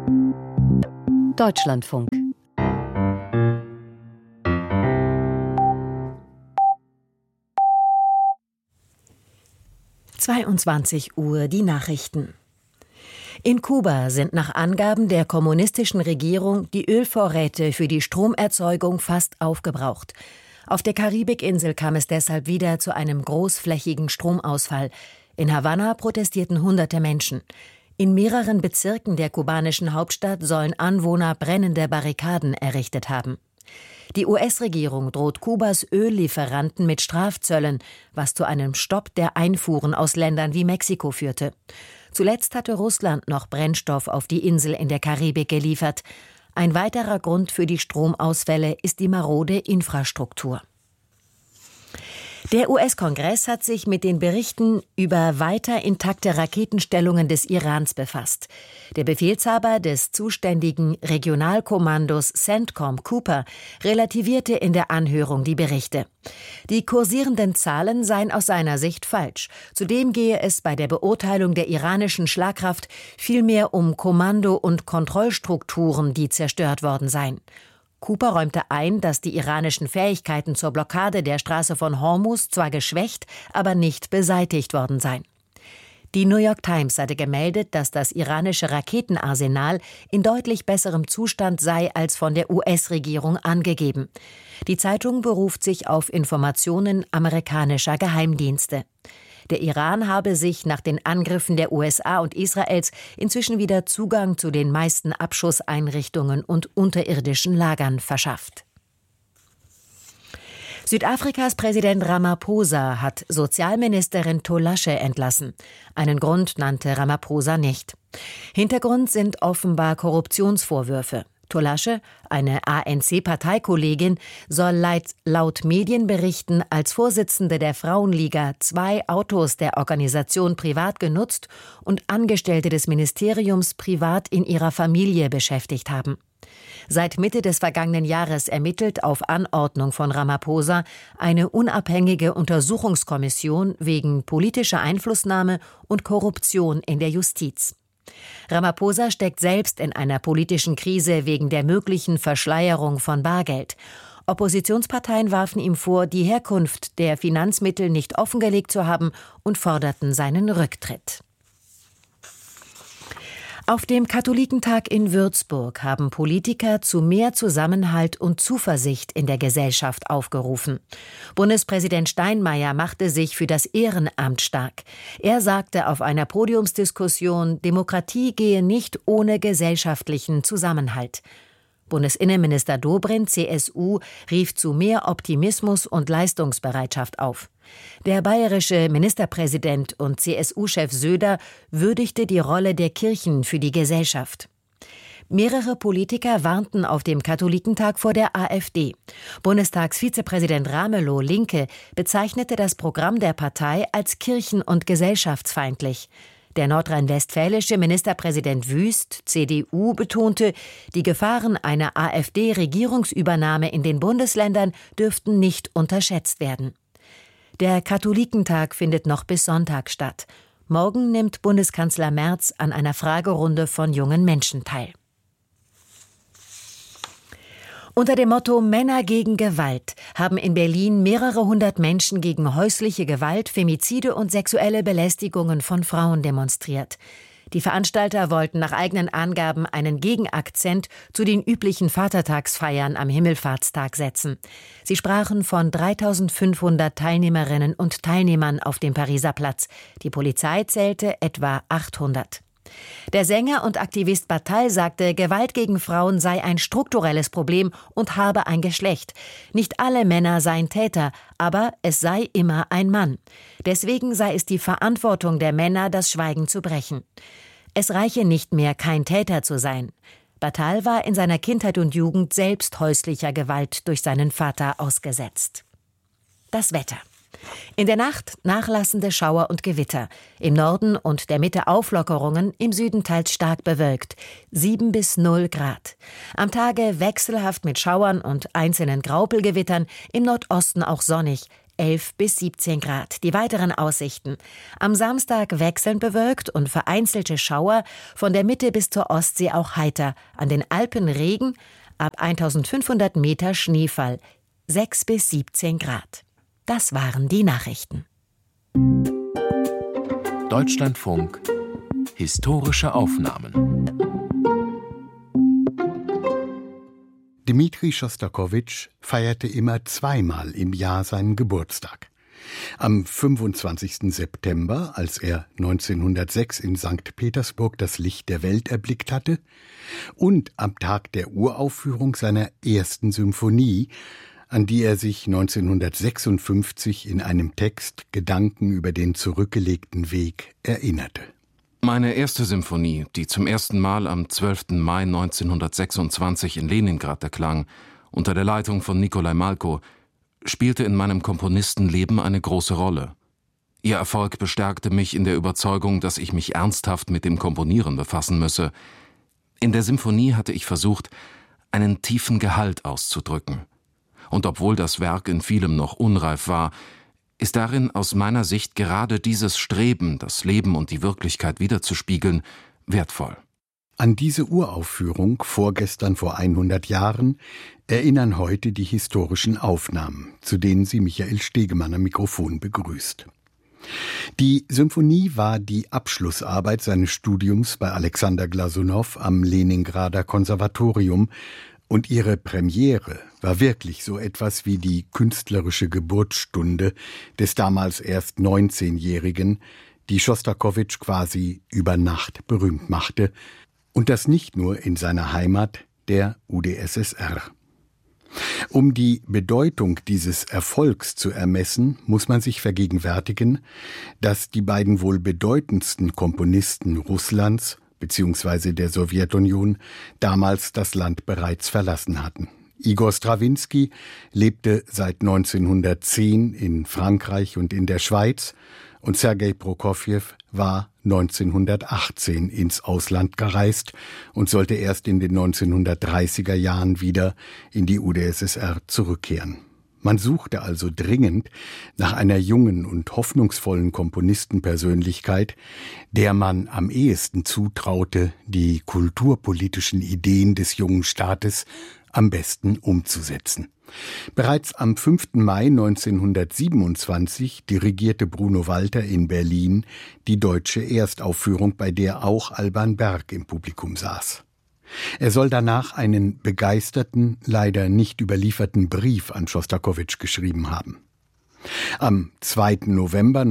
Deutschlandfunk. Uhr die Nachrichten. In Kuba sind nach Angaben der kommunistischen Regierung die Ölvorräte für die Stromerzeugung fast aufgebraucht. Auf der Karibikinsel kam es deshalb wieder zu einem großflächigen Stromausfall. In Havanna protestierten hunderte Menschen. In mehreren Bezirken der kubanischen Hauptstadt sollen Anwohner brennende Barrikaden errichtet haben. Die US-Regierung droht Kubas Öllieferanten mit Strafzöllen, was zu einem Stopp der Einfuhren aus Ländern wie Mexiko führte. Zuletzt hatte Russland noch Brennstoff auf die Insel in der Karibik geliefert. Ein weiterer Grund für die Stromausfälle ist die marode Infrastruktur. Der US-Kongress hat sich mit den Berichten über weiter intakte Raketenstellungen des Irans befasst. Der Befehlshaber des zuständigen Regionalkommandos CENTCOM, Cooper, relativierte in der Anhörung die Berichte. Die kursierenden Zahlen seien aus seiner Sicht falsch. Zudem gehe es bei der Beurteilung der iranischen Schlagkraft vielmehr um Kommando- und Kontrollstrukturen, die zerstört worden seien. Cooper räumte ein, dass die iranischen Fähigkeiten zur Blockade der Straße von Hormuz zwar geschwächt, aber nicht beseitigt worden seien. Die New York Times hatte gemeldet, dass das iranische Raketenarsenal in deutlich besserem Zustand sei als von der US-Regierung angegeben. Die Zeitung beruft sich auf Informationen amerikanischer Geheimdienste. Der Iran habe sich nach den Angriffen der USA und Israels inzwischen wieder Zugang zu den meisten Abschusseinrichtungen und unterirdischen Lagern verschafft. Südafrikas Präsident Ramaphosa hat Sozialministerin Tolashe entlassen. Einen Grund nannte Ramaphosa nicht. Hintergrund sind offenbar Korruptionsvorwürfe. Tolashe, eine ANC-Parteikollegin, soll laut Medienberichten als Vorsitzende der Frauenliga 2 Autos der Organisation privat genutzt und Angestellte des Ministeriums privat in ihrer Familie beschäftigt haben. Seit Mitte des vergangenen Jahres ermittelt auf Anordnung von Ramaphosa eine unabhängige Untersuchungskommission wegen politischer Einflussnahme und Korruption in der Justiz. Ramaphosa steckt selbst in einer politischen Krise wegen der möglichen Verschleierung von Bargeld. Oppositionsparteien warfen ihm vor, die Herkunft der Finanzmittel nicht offengelegt zu haben und forderten seinen Rücktritt. Auf dem Katholikentag in Würzburg haben Politiker zu mehr Zusammenhalt und Zuversicht in der Gesellschaft aufgerufen. Bundespräsident Steinmeier machte sich für das Ehrenamt stark. Er sagte auf einer Podiumsdiskussion, Demokratie gehe nicht ohne gesellschaftlichen Zusammenhalt. Bundesinnenminister Dobrindt, CSU, rief zu mehr Optimismus und Leistungsbereitschaft auf. Der bayerische Ministerpräsident und CSU-Chef Söder würdigte die Rolle der Kirchen für die Gesellschaft. Mehrere Politiker warnten auf dem Katholikentag vor der AfD. Bundestagsvizepräsident Ramelow, Linke, bezeichnete das Programm der Partei als kirchen- und gesellschaftsfeindlich. Der nordrhein-westfälische Ministerpräsident Wüst, CDU, betonte, die Gefahren einer AfD-Regierungsübernahme in den Bundesländern dürften nicht unterschätzt werden. Der Katholikentag findet noch bis Sonntag statt. Morgen nimmt Bundeskanzler Merz an einer Fragerunde von jungen Menschen teil. Unter dem Motto Männer gegen Gewalt haben in Berlin mehrere hundert Menschen gegen häusliche Gewalt, Femizide und sexuelle Belästigungen von Frauen demonstriert. Die Veranstalter wollten nach eigenen Angaben einen Gegenakzent zu den üblichen Vatertagsfeiern am Himmelfahrtstag setzen. Sie sprachen von 3.500 Teilnehmerinnen und Teilnehmern auf dem Pariser Platz. Die Polizei zählte etwa 800. Der Sänger und Aktivist Bataille sagte, Gewalt gegen Frauen sei ein strukturelles Problem und habe ein Geschlecht. Nicht alle Männer seien Täter, aber es sei immer ein Mann. Deswegen sei es die Verantwortung der Männer, das Schweigen zu brechen. Es reiche nicht mehr, kein Täter zu sein. Bataille war in seiner Kindheit und Jugend selbst häuslicher Gewalt durch seinen Vater ausgesetzt. Das Wetter. In der Nacht nachlassende Schauer und Gewitter. Im Norden und der Mitte Auflockerungen, im Süden teils stark bewölkt. 7 bis 0 Grad. Am Tage wechselhaft mit Schauern und einzelnen Graupelgewittern, im Nordosten auch sonnig. 11 bis 17 Grad. Die weiteren Aussichten: am Samstag wechselnd bewölkt und vereinzelte Schauer, von der Mitte bis zur Ostsee auch heiter. An den Alpen Regen, ab 1500 Meter Schneefall, 6 bis 17 Grad. Das waren die Nachrichten. Deutschlandfunk Historische Aufnahmen. Dmitri Schostakowitsch feierte immer zweimal im Jahr seinen Geburtstag. Am 25. September, als er 1906 in St. Petersburg das Licht der Welt erblickt hatte, und am Tag der Uraufführung seiner ersten Symphonie, an die er sich 1956 in einem Text Gedanken über den zurückgelegten Weg erinnerte. Meine erste Symphonie, die zum ersten Mal am 12. Mai 1926 in Leningrad erklang, unter der Leitung von Nikolai Malko, spielte in meinem Komponistenleben eine große Rolle. Ihr Erfolg bestärkte mich in der Überzeugung, dass ich mich ernsthaft mit dem Komponieren befassen müsse. In der Symphonie hatte ich versucht, einen tiefen Gehalt auszudrücken. Und obwohl das Werk in vielem noch unreif war, ist darin aus meiner Sicht gerade dieses Streben, das Leben und die Wirklichkeit wiederzuspiegeln, wertvoll. An diese Uraufführung, vorgestern vor 100 Jahren, erinnern heute die historischen Aufnahmen, zu denen sie Michael Stegemann am Mikrofon begrüßt. Die Symphonie war die Abschlussarbeit seines Studiums bei Alexander Glasunow am Leningrader Konservatorium, und ihre Premiere war wirklich so etwas wie die künstlerische Geburtsstunde des damals erst 19-Jährigen, die Schostakowitsch quasi über Nacht berühmt machte, und das nicht nur in seiner Heimat, der UdSSR. Um die Bedeutung dieses Erfolgs zu ermessen, muss man sich vergegenwärtigen, dass die beiden wohl bedeutendsten Komponisten Russlands bzw. der Sowjetunion damals das Land bereits verlassen hatten. Igor Strawinski lebte seit 1910 in Frankreich und in der Schweiz und Sergei Prokofjew war 1918 ins Ausland gereist und sollte erst in den 1930er Jahren wieder in die UdSSR zurückkehren. Man suchte also dringend nach einer jungen und hoffnungsvollen Komponistenpersönlichkeit, der man am ehesten zutraute, die kulturpolitischen Ideen des jungen Staates am besten umzusetzen. Bereits am 5. Mai 1927 dirigierte Bruno Walter in Berlin die deutsche Erstaufführung, bei der auch Alban Berg im Publikum saß. Er soll danach einen begeisterten, leider nicht überlieferten Brief an Schostakowitsch geschrieben haben. Am 2. November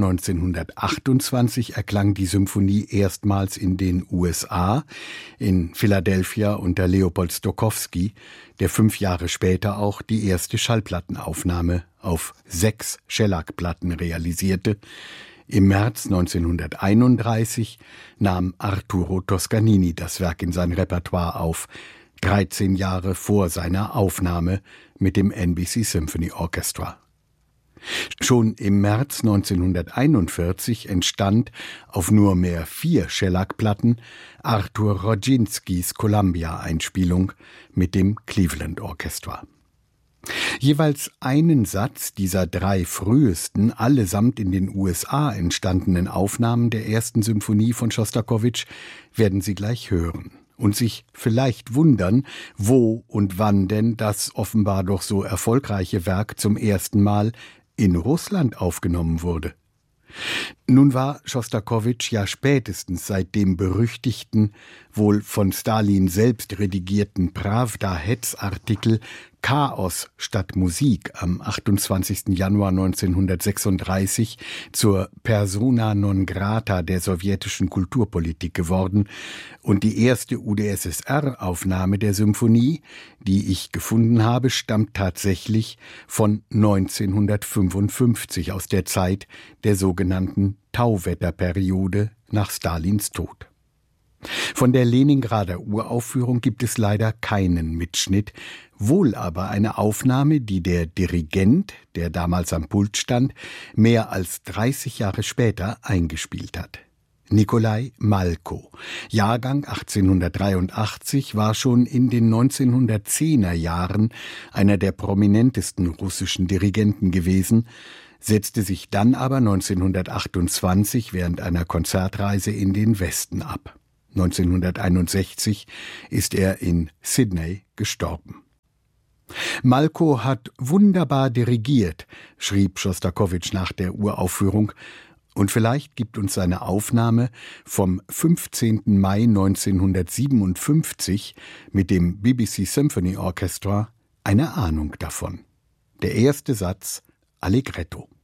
1928 erklang die Symphonie erstmals in den USA, in Philadelphia unter Leopold Stokowski, der 5 Jahre später auch die erste Schallplattenaufnahme auf 6 Schellackplatten realisierte. Im März 1931 nahm Arturo Toscanini das Werk in sein Repertoire auf, 13 Jahre vor seiner Aufnahme mit dem NBC Symphony Orchestra. Schon im März 1941 entstand auf nur mehr 4 Schellackplatten Artur Rodzinskis Columbia-Einspielung mit dem Cleveland Orchestra. Jeweils einen Satz dieser 3 frühesten, allesamt in den USA entstandenen Aufnahmen der ersten Symphonie von Schostakowitsch werden Sie gleich hören und sich vielleicht wundern, wo und wann denn das offenbar doch so erfolgreiche Werk zum ersten Mal in Russland aufgenommen wurde. Nun war Schostakowitsch ja spätestens seit dem berüchtigten, wohl von Stalin selbst redigierten Pravda-Hetzartikel Chaos statt Musik am 28. Januar 1936 zur Persona non grata der sowjetischen Kulturpolitik geworden und die erste UdSSR-Aufnahme der Symphonie, die ich gefunden habe, stammt tatsächlich von 1955 aus der Zeit der sogenannten Tauwetterperiode nach Stalins Tod. Von der Leningrader Uraufführung gibt es leider keinen Mitschnitt, wohl aber eine Aufnahme, die der Dirigent, der damals am Pult stand, mehr als 30 Jahre später eingespielt hat. Nikolai Malko, Jahrgang 1883, war schon in den 1910er Jahren einer der prominentesten russischen Dirigenten gewesen, setzte sich dann aber 1928 während einer Konzertreise in den Westen ab. 1961 ist er in Sydney gestorben. Malko hat wunderbar dirigiert, schrieb Schostakowitsch nach der Uraufführung, und vielleicht gibt uns seine Aufnahme vom 15. Mai 1957 mit dem BBC Symphony Orchestra eine Ahnung davon. Der erste Satz Allegretto.